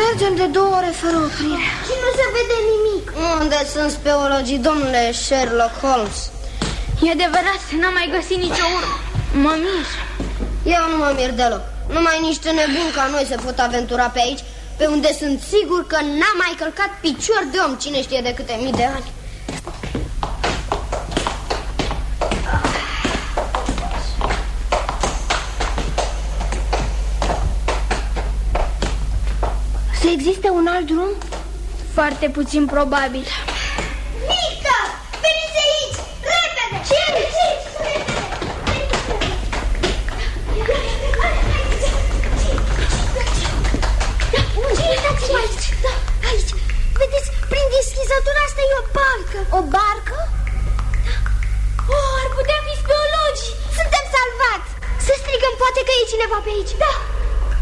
Mergem de 2 ore fără oprire și nu se vede nimic. Unde sunt speologii, domnule Sherlock Holmes? E adevărat, n-am mai găsit nicio urmă. Mă mir. Eu nu mă mir deloc. Numai niște nebuni ca noi se pot aventura pe aici, pe unde sunt sigur că n-am mai călcat picior de om, cine știe de câte mii de ani. Să existe un alt drum? Foarte puțin probabil. Mică! Veniți aici! Repede! Ce? Uitați-vă aici! Da, aici! Vedeți, prin deschizătura asta e o barcă. O barcă? Ar putea fi speologii! Suntem salvați! Să strigăm, poate că e cineva pe aici. Da!